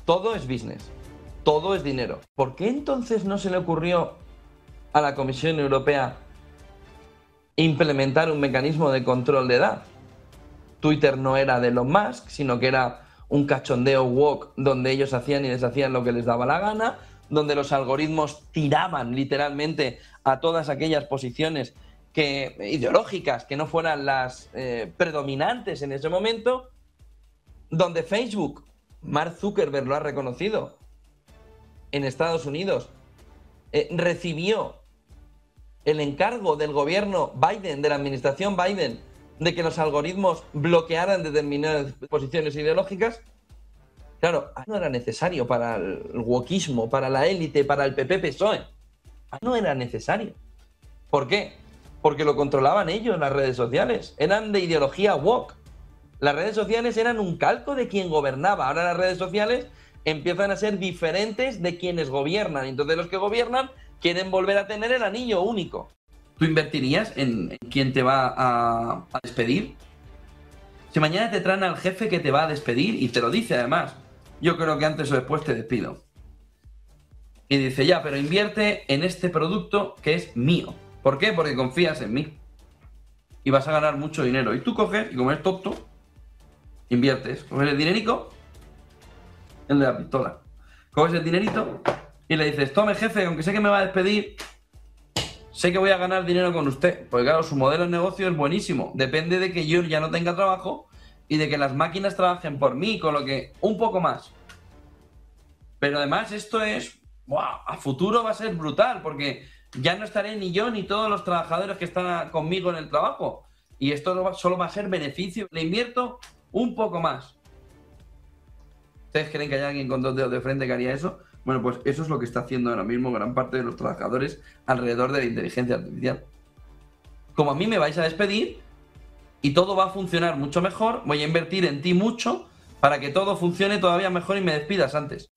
Todo es business, todo es dinero. ¿Por qué entonces no se le ocurrió a la Comisión Europea implementar un mecanismo de control de edad? Twitter no era de Elon Musk, sino que era un cachondeo woke donde ellos hacían y deshacían lo que les daba la gana, donde los algoritmos tiraban literalmente a todas aquellas posiciones ideológicas que no fueran las predominantes en ese momento, donde Facebook, Mark Zuckerberg lo ha reconocido, en Estados Unidos, recibió el encargo del gobierno Biden, de la administración Biden, de que los algoritmos bloquearan determinadas posiciones ideológicas. Claro, no era necesario para el wokismo, para la élite, para el PP-PSOE. No era necesario. ¿Por qué? Porque lo controlaban ellos, las redes sociales. Eran de ideología woke. Las redes sociales eran un calco de quien gobernaba. Ahora las redes sociales empiezan a ser diferentes de quienes gobiernan. Entonces los que gobiernan quieren volver a tener el anillo único. ¿Tú invertirías en quién te va a despedir? Si mañana te traen al jefe que te va a despedir y te lo dice además, yo creo que antes o después te despido. Y dice, ya, pero invierte en este producto que es mío. ¿Por qué? Porque confías en mí. Y vas a ganar mucho dinero. Y tú coges, y como eres tonto, inviertes. Coges el dinerico, el de la pistola. Coges el dinerito y le dices, tome jefe, aunque sé que me va a despedir, sé que voy a ganar dinero con usted. Porque claro, su modelo de negocio es buenísimo. Depende de que yo ya no tenga trabajo y de que las máquinas trabajen por mí, con lo que un poco más. Pero además esto es, ¡wow!, a futuro va a ser brutal, porque ya no estaré ni yo ni todos los trabajadores que están conmigo en el trabajo. Y esto solo va a ser beneficio. Le invierto un poco más. ¿Ustedes creen que hay alguien con 2 dedos de frente que haría eso? Bueno, pues eso es lo que está haciendo ahora mismo gran parte de los trabajadores alrededor de la inteligencia artificial. Como a mí me vais a despedir y todo va a funcionar mucho mejor, voy a invertir en ti mucho para que todo funcione todavía mejor y me despidas antes.